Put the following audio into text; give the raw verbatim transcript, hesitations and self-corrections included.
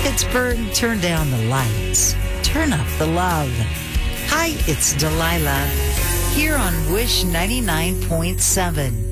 Pittsburgh, turn down the lights. Turn up the love. Hi, it's Delilah here on Wish ninety-nine point seven.